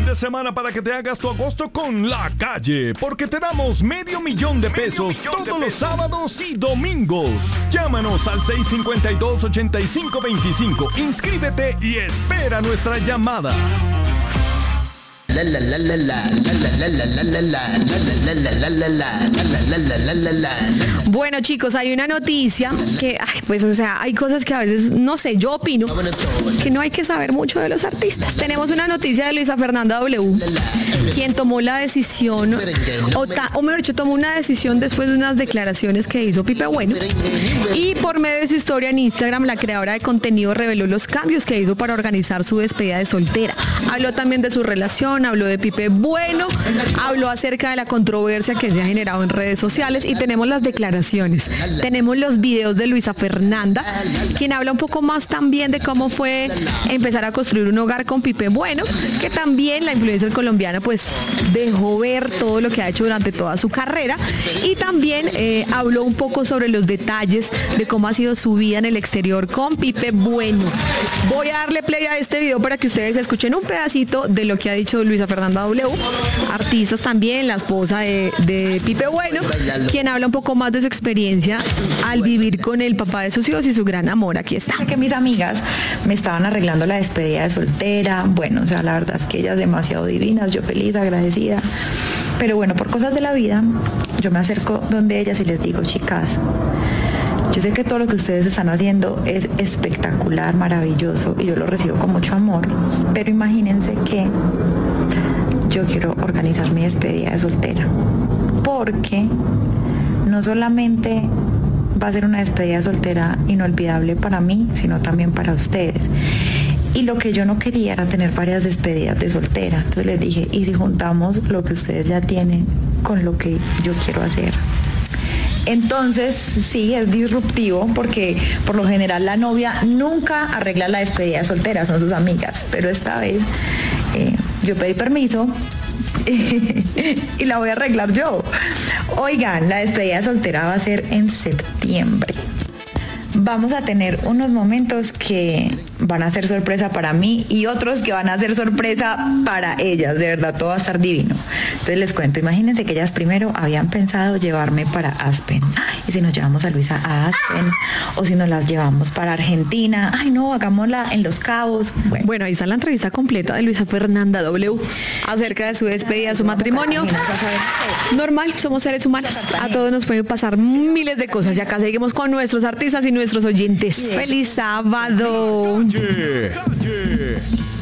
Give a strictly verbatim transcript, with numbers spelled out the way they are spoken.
de semana para que te hagas tu agosto con La Calle, porque te damos medio millón de pesos todos los sábados y domingos. Llámanos al seis cinco dos, ocho cinco dos cinco. Inscríbete y espera nuestra llamada. Bueno, chicos, hay una noticia que, ay, pues, o sea, hay cosas que a veces, no sé, yo opino que no hay que saber mucho de los artistas. Tenemos una noticia de Luisa Fernanda W, quien tomó la decisión, o, ta, o mejor dicho, tomó una decisión después de unas declaraciones que hizo Pipe Bueno, y por medio de su historia en Instagram, la creadora de contenido reveló los cambios que hizo para organizar su despedida de soltera. Habló también de su relación, habló de Pipe Bueno, habló acerca de la controversia que se ha generado en redes sociales y tenemos las declaraciones. Tenemos los videos de Luisa Fernanda, quien habla un poco más también de cómo fue empezar a construir un hogar con Pipe Bueno, que también la influencer colombiana pues dejó ver todo lo que ha hecho durante toda su carrera, y también eh, habló un poco sobre los detalles de cómo ha sido su vida en el exterior con Pipe Bueno. Voy a darle play a este video para que ustedes escuchen un pedacito de lo que ha dicho Luisa Fernanda W, artistas también, la esposa de, de Pipe Bueno, quien habla un poco más de su experiencia al vivir con el papá de sus hijos y su gran amor. Aquí está. Que mis amigas me estaban arreglando la despedida de soltera, bueno, o sea, la verdad es que ellas demasiado divinas, yo feliz, agradecida, pero bueno, por cosas de la vida, yo me acerco donde ellas y les digo, chicas, yo sé que todo lo que ustedes están haciendo es espectacular, maravilloso, y yo lo recibo con mucho amor, pero imagínense que yo quiero organizar mi despedida de soltera, porque no solamente va a ser una despedida soltera inolvidable para mí, sino también para ustedes. Y lo que yo no quería era tener varias despedidas de soltera. Entonces les dije, ¿y si juntamos lo que ustedes ya tienen con lo que yo quiero hacer? Entonces, sí, es disruptivo porque por lo general la novia nunca arregla la despedida soltera, son sus amigas. Pero esta vez eh, yo pedí permiso y la voy a arreglar yo. Oigan, la despedida soltera va a ser en septiembre. Vamos a tener unos momentos que van a ser sorpresa para mí y otros que van a ser sorpresa para ellas. De verdad, todo va a estar divino. Entonces les cuento, imagínense que ellas primero habían pensado llevarme para Aspen. Y si nos llevamos a Luisa a Aspen, o si nos las llevamos para Argentina, ay no, hagámosla en Los Cabos. Bueno, bueno, ahí está la entrevista completa de Luisa Fernanda W acerca de su despedida, su matrimonio. Normal, somos seres humanos. A todos nos pueden pasar miles de cosas. Y acá seguimos con nuestros artistas y nuestros oyentes. ¡Feliz sábado! Calle, calle.